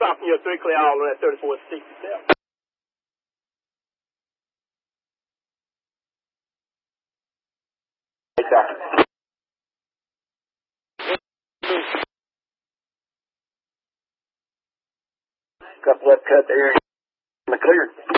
stopping your 3 clear all on that 3467. Couple left cut there in the clear.